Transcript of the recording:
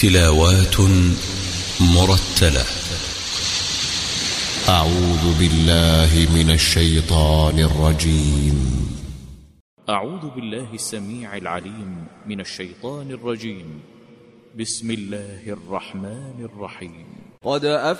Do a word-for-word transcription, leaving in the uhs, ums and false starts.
تلاوات مرتلة. أعوذ بالله من الشيطان الرجيم. أعوذ بالله السميع العليم من الشيطان الرجيم. بسم الله الرحمن الرحيم. قد